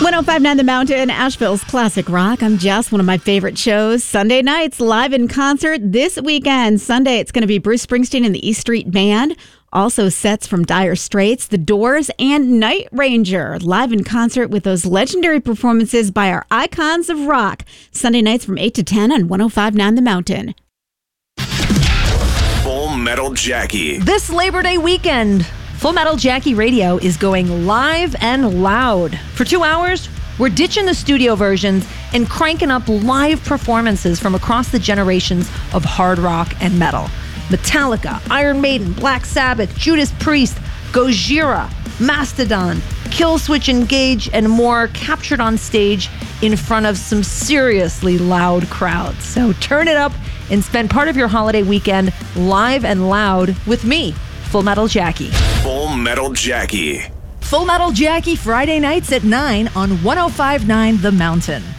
1059 The Mountain, Asheville's classic rock. I'm Jess, one of my favorite shows. Sunday nights, live in concert this weekend. Sunday, it's going to be Bruce Springsteen and the E Street Band. Also sets from Dire Straits, The Doors, and Night Ranger. Live in concert with those legendary performances by our icons of rock. Sunday nights from 8 to 10 on 1059 The Mountain. Full Metal Jackie. This Labor Day weekend, Full Metal Jackie Radio is going live and loud. For 2 hours, we're ditching the studio versions and cranking up live performances from across the generations of hard rock and metal. Metallica, Iron Maiden, Black Sabbath, Judas Priest, Gojira, Mastodon, Killswitch Engage, and more captured on stage in front of some seriously loud crowds. So turn it up and spend part of your holiday weekend live and loud with me, Full Metal Jackie. Full Metal Jackie. Full Metal Jackie, Friday nights at 9 on 1059 The Mountain.